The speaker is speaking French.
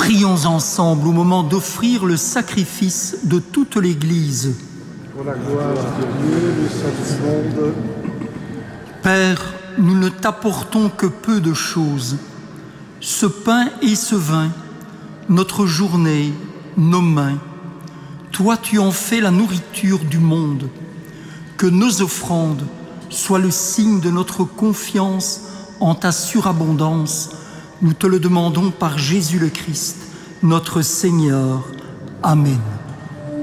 Prions ensemble au moment d'offrir le sacrifice de toute l'Église. Pour la gloire de Dieu, le salut du monde. Père, nous ne t'apportons que peu de choses. Ce pain et ce vin, notre journée, nos mains. Toi, tu en fais la nourriture du monde. Que nos offrandes soient le signe de notre confiance en ta surabondance. Nous te le demandons par Jésus le Christ, notre Seigneur. Amen.